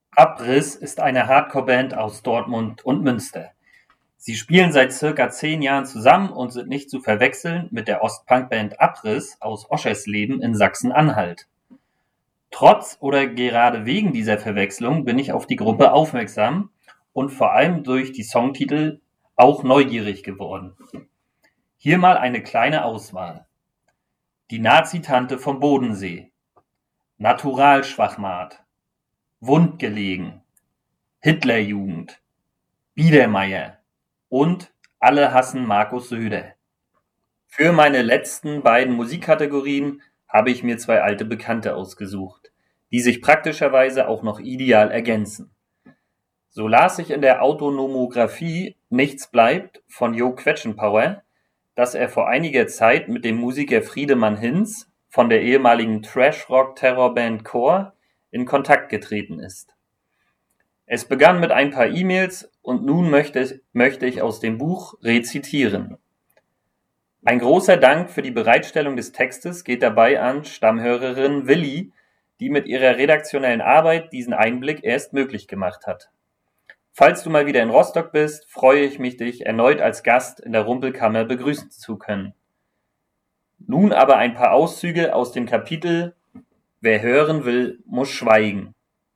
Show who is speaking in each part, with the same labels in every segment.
Speaker 1: Abriss ist eine Hardcore-Band aus Dortmund und Münster. Sie spielen seit circa 10 Jahren zusammen und sind nicht zu verwechseln mit der Ostpunk-Band Abriss aus Oschersleben in Sachsen-Anhalt. Trotz oder gerade wegen dieser Verwechslung bin ich auf die Gruppe aufmerksam und vor allem durch die Songtitel auch neugierig geworden. Hier mal eine kleine Auswahl: Die Nazi-Tante vom Bodensee, Naturalschwachmat, Wundgelegen, Hitlerjugend, Biedermeier und Alle hassen Markus Söder. Für meine letzten beiden Musikkategorien habe ich mir 2 alte Bekannte ausgesucht, die sich praktischerweise auch noch ideal ergänzen. So las ich in der Autonomographie Nichts bleibt von Jo Quetschenpower, dass er vor einiger Zeit mit dem Musiker Friedemann Hinz von der ehemaligen Trash-Rock-Terrorband Core in Kontakt getreten ist. Es begann mit ein paar E-Mails und nun möchte ich aus dem Buch rezitieren. Ein großer Dank für die Bereitstellung des Textes geht dabei an Stammhörerin Willi, die mit ihrer redaktionellen Arbeit diesen Einblick erst möglich gemacht hat. Falls du mal wieder in Rostock bist, freue ich mich, dich erneut als Gast in der Rumpelkammer begrüßen zu können. Nun aber ein paar Auszüge aus dem Kapitel Wer hören will, muss schweigen.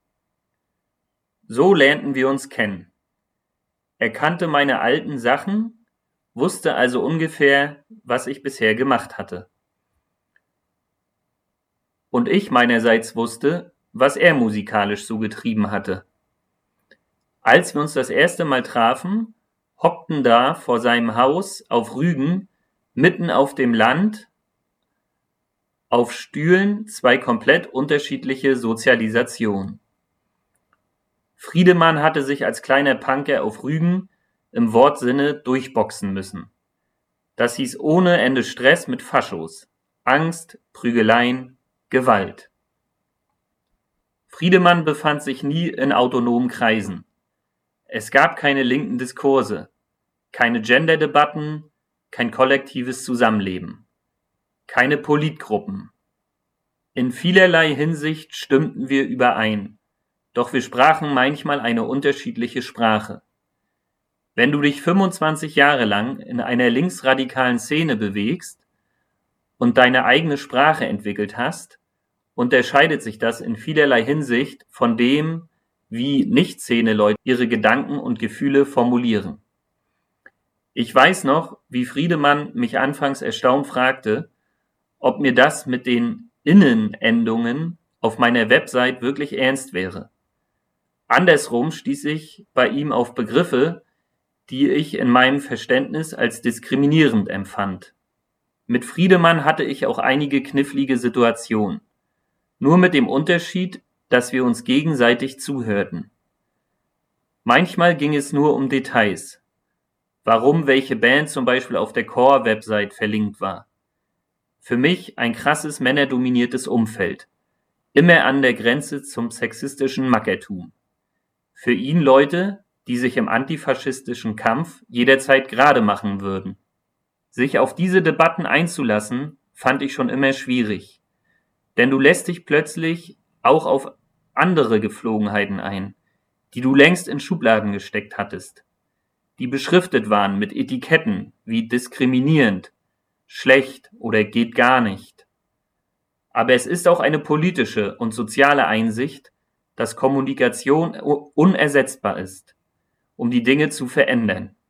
Speaker 1: So lernten wir uns kennen. Er kannte meine alten Sachen, wusste also ungefähr, was ich bisher gemacht hatte. Und ich meinerseits wusste, was er musikalisch so getrieben hatte. Als wir uns das erste Mal trafen, hockten da vor seinem Haus auf Rügen, mitten auf dem Land, auf Stühlen 2 komplett unterschiedliche Sozialisationen. Friedemann hatte sich als kleiner Punker auf Rügen im Wortsinne durchboxen müssen. Das hieß ohne Ende Stress mit Faschos, Angst, Prügeleien, Gewalt. Friedemann befand sich nie in autonomen Kreisen. Es gab keine linken Diskurse, keine Gender-Debatten, kein kollektives Zusammenleben, keine Politgruppen. In vielerlei Hinsicht stimmten wir überein, doch wir sprachen manchmal eine unterschiedliche Sprache. Wenn du dich 25 Jahre lang in einer linksradikalen Szene bewegst und deine eigene Sprache entwickelt hast, unterscheidet sich das in vielerlei Hinsicht von dem, wie Nicht-Szene-Leute ihre Gedanken und Gefühle formulieren. Ich weiß noch, wie Friedemann mich anfangs erstaunt fragte, ob mir das mit den Innenendungen auf meiner Website wirklich ernst wäre. Andersrum stieß ich bei ihm auf Begriffe, die ich in meinem Verständnis als diskriminierend empfand. Mit Friedemann hatte ich auch einige knifflige Situationen. Nur mit dem Unterschied, dass wir uns gegenseitig zuhörten. Manchmal ging es nur um Details. Warum welche Band zum Beispiel auf der Core-Website verlinkt war. Für mich ein krasses männerdominiertes Umfeld. Immer an der Grenze zum sexistischen Mackertum. Für ihn Leute, die sich im antifaschistischen Kampf jederzeit gerade machen würden. Sich auf diese Debatten einzulassen, fand ich schon immer schwierig. Denn du lässt dich plötzlich auch auf andere Gepflogenheiten ein, die du längst in Schubladen gesteckt hattest, die beschriftet waren mit Etiketten wie diskriminierend, schlecht oder geht gar nicht. Aber es ist auch eine politische und soziale Einsicht, dass Kommunikation unersetzbar ist, um die Dinge zu verändern.